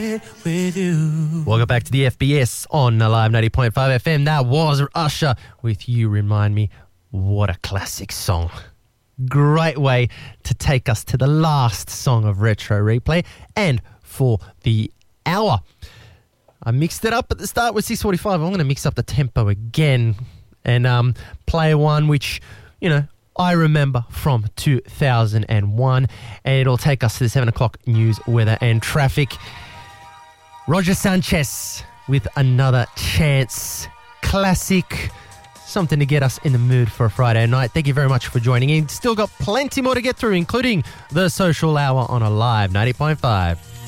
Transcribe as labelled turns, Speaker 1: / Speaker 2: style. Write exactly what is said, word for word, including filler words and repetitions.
Speaker 1: it with you.
Speaker 2: Welcome back to the F B S on Alive ninety point five F M. That was Usher with You Remind Me. What a classic song. Great way to take us to the last song of Retro Replay and for the hour. I mixed it up at the start with six forty-five. I'm going to mix up the tempo again and um, play one which, you know, I remember from two thousand one, and it'll take us to the seven o'clock news, weather and traffic. Roger Sanchez with Another Chance. Classic. Something to get us in the mood for a Friday night. Thank you very much for joining in. Still got plenty more to get through, including the social hour on Alive ninety point five.